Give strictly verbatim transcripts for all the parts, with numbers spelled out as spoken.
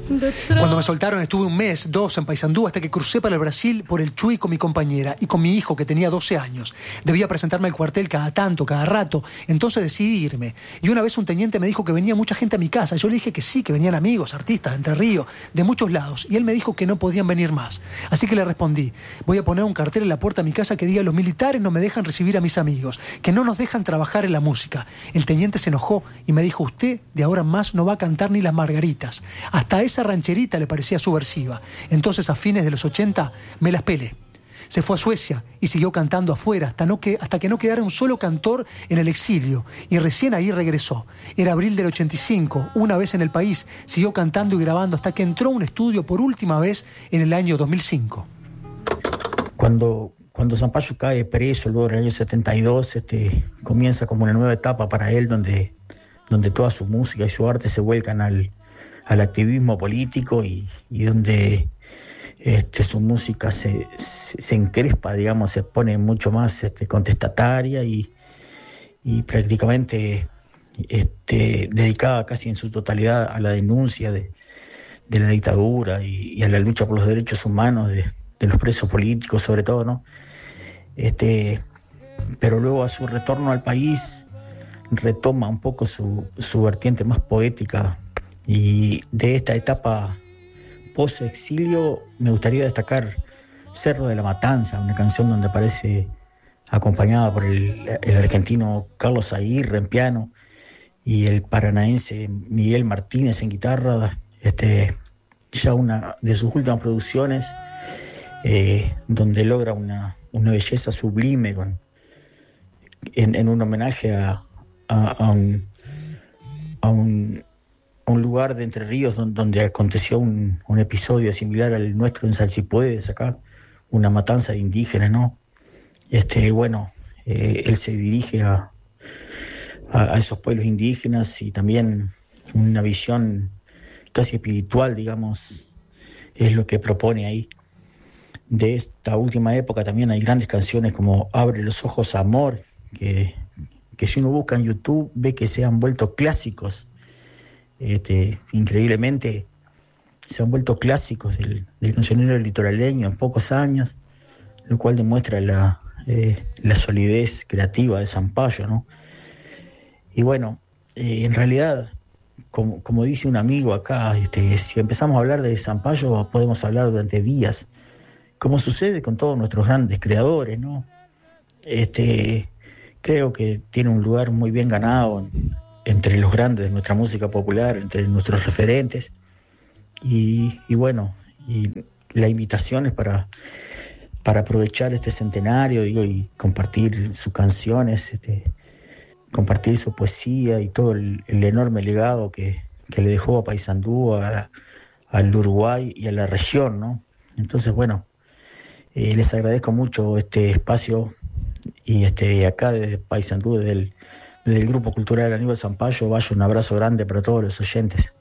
Cuando me soltaron estuve un mes, dos en Paysandú, hasta que crucé para el Brasil por el Chuy con mi compañera y con mi hijo que tenía doce años. Debía presentarme al cuartel cada tanto, cada rato, entonces decidí irme. Y una vez un teniente me dijo que venía mucha gente a mi casa. Yo le dije que sí, que venían amigos, artistas de Entre Ríos, de muchos lados. Y él me dijo que no podían venir más. Así que le respondí, voy a poner un cartel en la puerta de mi casa que diga: los militares no me dejan recibir a mis amigos, que no nos dejan trabajar en la música. El teniente se enojó y me dijo: usted de ahora en más no va a cantar ni las margaritas. Hasta esa rancherita le parecía subversiva. Entonces a fines de los ochenta me las pelé. Se fue a Suecia y siguió cantando afuera hasta, no que, hasta que no quedara un solo cantor en el exilio, y recién ahí regresó. Era abril del ochenta y cinco, una vez en el país, siguió cantando y grabando hasta que entró a un estudio por última vez en el año dos mil cinco. Cuando, cuando Sampaio cae preso luego en el año setenta y dos, este, comienza como una nueva etapa para él, donde, donde toda su música y su arte se vuelcan al, al activismo político, y, y donde Este, su música se, se, se encrespa, digamos, se pone mucho más este, contestataria y, y prácticamente este, dedicada casi en su totalidad a la denuncia de, de la dictadura y, y a la lucha por los derechos humanos de, de los presos políticos, sobre todo, ¿no? Este, pero luego, a su retorno al país, retoma un poco su, su vertiente más poética, y de esta etapa post-exilio me gustaría destacar Cerro de la Matanza, una canción donde aparece acompañada por el, el argentino Carlos Aguirre en piano y el paranaense Miguel Martínez en guitarra. Este, ya una de sus últimas producciones, eh, donde logra una, una belleza sublime con, en, en un homenaje a, a, a un, a un un lugar de Entre Ríos donde, donde aconteció un, un episodio similar al nuestro en Salsipuedes, acá, una matanza de indígenas, ¿no? Este, bueno, eh, él se dirige a, a, a esos pueblos indígenas, y también una visión casi espiritual, digamos, es lo que propone ahí. De esta última época también hay grandes canciones como Abre los ojos, amor, que, que si uno busca en YouTube ve que se han vuelto clásicos. Este, increíblemente se han vuelto clásicos del, del cancionero litoraleño en pocos años, lo cual demuestra la, eh, la solidez creativa de Sampaio, ¿no? Y bueno, eh, en realidad, como, como dice un amigo acá, este, si empezamos a hablar de Sampaio podemos hablar durante días, como sucede con todos nuestros grandes creadores, ¿no? Este, creo que tiene un lugar muy bien ganado en, entre los grandes de nuestra música popular, entre nuestros referentes, y, y bueno, y la invitación es para, para aprovechar este centenario, digo, y compartir sus canciones, este, compartir su poesía y todo el, el enorme legado que, que le dejó a Paysandú, a, al Uruguay y a la región, ¿no? Entonces, bueno, eh, les agradezco mucho este espacio, y este, acá desde Paysandú, desde el Desde el Grupo Cultural Aníbal Sampaio, vaya un abrazo grande para todos los oyentes.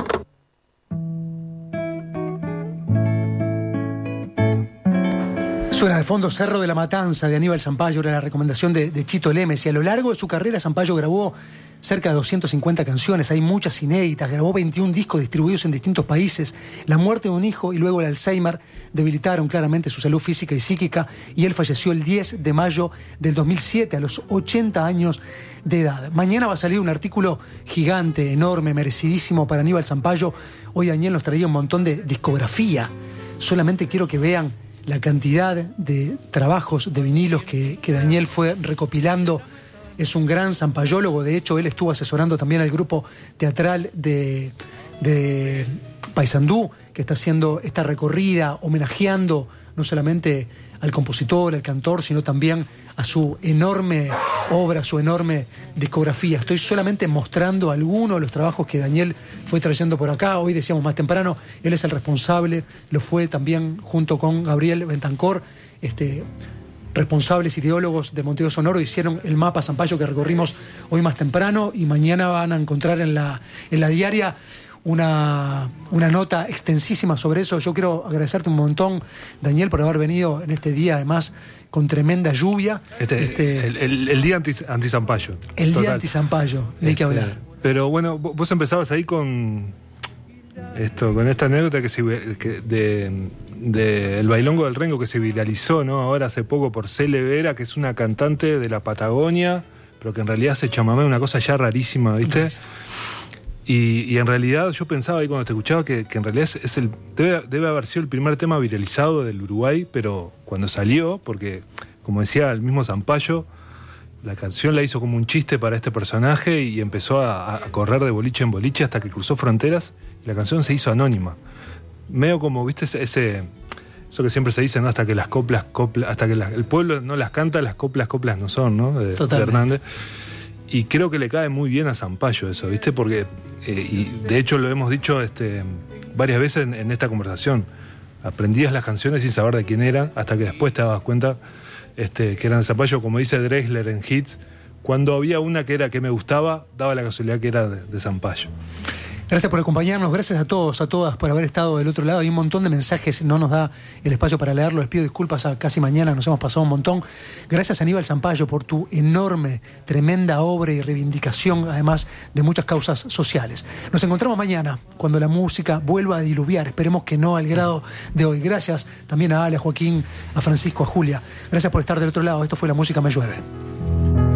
Suena de fondo Cerro de la Matanza de Aníbal Sampaio, era la recomendación de, de Chito Lemes, y a lo largo de su carrera Sampaio grabó cerca de doscientas cincuenta canciones, hay muchas inéditas, grabó veintiún discos distribuidos en distintos países. La muerte de un hijo y luego el Alzheimer debilitaron claramente su salud física y psíquica, y él falleció el diez de mayo del dos mil siete a los ochenta años de edad. Mañana va a salir un artículo gigante, enorme, merecidísimo para Aníbal Sampaio. Hoy Daniel nos traía un montón de discografía. Solamente quiero que vean la cantidad de trabajos de vinilos que, que Daniel fue recopilando. Es un gran sampayólogo, de hecho él estuvo asesorando también al grupo teatral de, de Paysandú, que está haciendo esta recorrida, homenajeando no solamente al compositor, al cantor, sino también a su enorme obra, su enorme discografía. Estoy solamente mostrando algunos de los trabajos que Daniel fue trayendo por acá. Hoy decíamos más temprano, él es el responsable, lo fue también junto con Gabriel Bentancor, este... responsables ideólogos de Montevideo Sonoro, hicieron el mapa Sampaio que recorrimos hoy más temprano, y mañana van a encontrar en la, en la diaria una, una nota extensísima sobre eso. Yo quiero agradecerte un montón, Daniel, por haber venido en este día, además con tremenda lluvia. Este, este, el, el, el día anti, anti-Sampaio. El Total. día anti-Sampaio, ni hay que Este, hablar. Pero bueno, vos empezabas ahí con esto, con esta anécdota que se, que de, de el bailongo del Rengo que se viralizó, ¿no? Ahora hace poco por Cele Vera, que es una cantante de la Patagonia, pero que en realidad hace chamamé, una cosa ya rarísima, ¿viste? Y, y en realidad yo pensaba ahí cuando te escuchaba que, que en realidad es, es el debe, debe haber sido el primer tema viralizado del Uruguay, pero cuando salió, porque como decía el mismo Sampaio, la canción la hizo como un chiste para este personaje y empezó a, a correr de boliche en boliche hasta que cruzó fronteras y la canción se hizo anónima. Medio como, viste, ese, ese eso que siempre se dice, ¿no? Hasta que las coplas, coplas hasta que la, el pueblo no las canta, las coplas, coplas no son, ¿no? De, de Hernández. Y creo que le cae muy bien a Sampaio eso, ¿viste? Porque, eh, y de hecho lo hemos dicho este, varias veces en, en esta conversación. Aprendías las canciones sin saber de quién eran, hasta que después te dabas cuenta este, que eran de Sampaio, como dice Drexler en Hits. Cuando había una que era que me gustaba, daba la casualidad que era de, de Sampaio. Gracias por acompañarnos, gracias a todos, a todas por haber estado del otro lado. Hay un montón de mensajes, no nos da el espacio para leerlo. Les pido disculpas, a casi mañana nos hemos pasado un montón. Gracias a Aníbal Sampaio por tu enorme, tremenda obra y reivindicación, además de muchas causas sociales. Nos encontramos mañana, cuando la música vuelva a diluviar. Esperemos que no al grado de hoy. Gracias también a Ale, a Joaquín, a Francisco, a Julia. Gracias por estar del otro lado. Esto fue La Música Me Llueve.